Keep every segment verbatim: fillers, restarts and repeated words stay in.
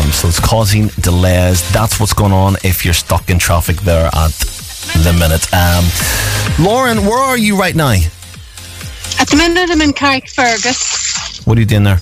Um, so it's causing delays. That's what's going on if you're stuck in traffic there at the minute. Um, Lauren, where are you right now? At the minute, I'm in Carrickfergus. What are you doing there?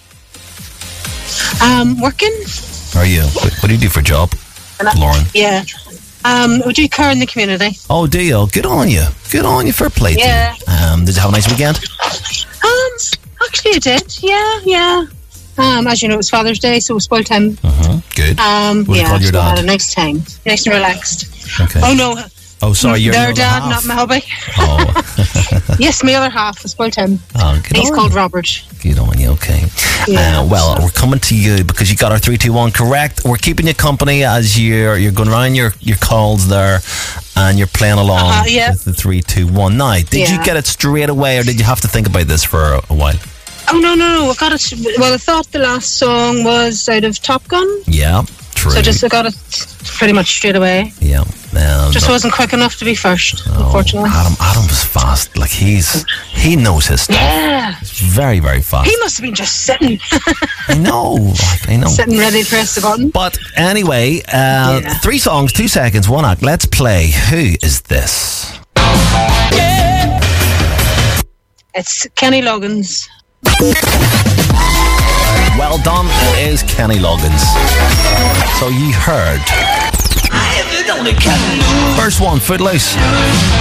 Um, working. Are you? What, what do you do for a job, Lauren? Yeah. Um, we do care in the community. Oh, do you? Good on you. Good on you. Fair play. Yeah. Um, did you have a nice weekend? Um, actually, I did. Yeah, yeah. Um, as you know, it was Father's Day, so we spoiled him. Uh-huh. Good. Um, what yeah, call your so I dad? had a nice time, nice and relaxed. Okay. Oh no. Oh, sorry, you're their the dad, other not half. my hubby. Oh. Yes, my other half. I spoiled him. Oh, good He's on called you. Robert. Good on you. Okay. Yeah. Uh, well, we're coming to you because you got our three, two, one correct. We're keeping you company as you're you're going around your, your calls there, and you're playing along Uh-huh, yeah. with the three, two, one. Now, did Yeah. you get it straight away, or did you have to think about this for a, a while? Oh no, no, no! I got it. Well, I thought the last song was out of Top Gun, Yeah. True. so just I got it pretty much straight away. yeah. Um, Just but- wasn't quick enough to be first, oh, unfortunately. Adam, Adam was fast. Like he's he knows his stuff. Yeah, He's very, very fast. he must have been just sitting, I know. Like, I know. sitting ready to press the button. But anyway, uh, Yeah. three songs, two seconds, one act. Let's play. Who is this? It's Kenny Loggins. Well done. It is Kenny Loggins. So you heard. First one, Footloose.